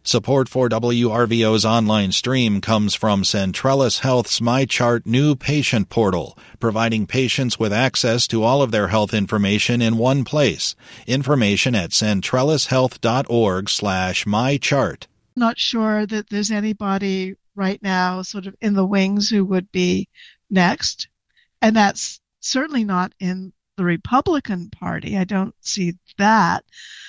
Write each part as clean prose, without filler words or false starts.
Support for WRVO's online stream comes from Centrellis Health's MyChart new patient portal, providing patients with access to all of their health information in one place. Information at centrellishealth.org/mychart. Not sure that there's anybody right now sort of in the wings who would be next. And that's certainly not in the Republican Party. I don't see that.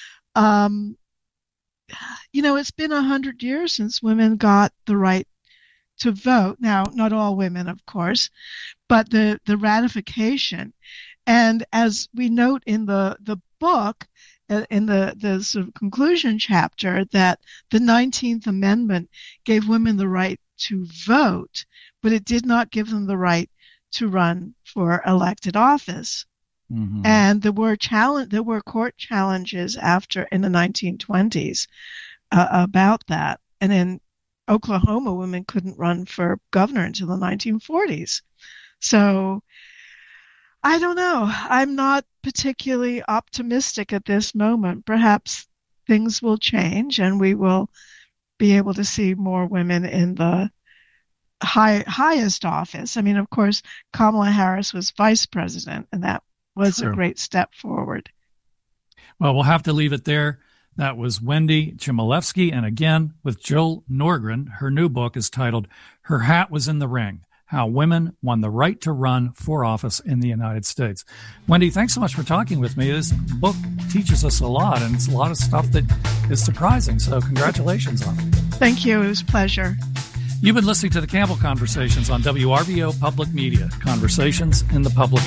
It's been 100 years since women got the right to vote. Now, not all women, of course, but the ratification. And as we note in the book, in the sort of conclusion chapter, that the 19th Amendment gave women the right to vote, but it did not give them the right to run for elected office. Mm-hmm. And there were court challenges in the 1920s about that. And in Oklahoma, women couldn't run for governor until the 1940s. So I don't know. I'm not particularly optimistic at this moment. Perhaps things will change and we will be able to see more women in the highest office. I mean, of course, Kamala Harris was vice president, and that was a great step forward. Well, we'll have to leave it there. That was Wendy Chmielewski. And again, with Jill Norgren, her new book is titled Her Hat Was in the Ring: How Women Won the Right to Run for Office in the United States. Wendy, thanks so much for talking with me. This book teaches us a lot, and it's a lot of stuff that is surprising. So congratulations on it. Thank you. It was a pleasure. You've been listening to the Campbell Conversations on WRVO Public Media, Conversations in the Public